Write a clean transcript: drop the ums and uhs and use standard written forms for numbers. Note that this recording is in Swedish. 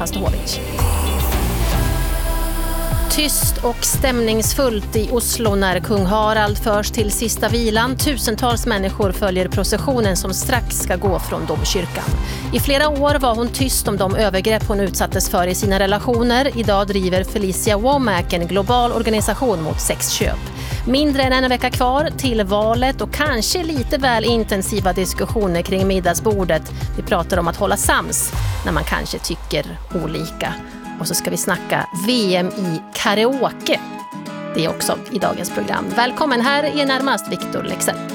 Pastovic. Tyst och stämningsfullt i Oslo när kung Harald förs till sista vilan. Tusentals människor följer processionen som strax ska gå från domkyrkan. I flera år var hon tyst om de övergrepp hon utsattes för i sina relationer. Idag driver Felicia Womack en global organisation mot sexköp. Mindre än en vecka kvar till valet och kanske lite väl intensiva diskussioner kring middagsbordet. Vi pratar om att hålla sams när man kanske tycker olika. Och så ska vi snacka VM i karaoke. Det är också i dagens program. Välkommen, här är närmast Victor Lexell.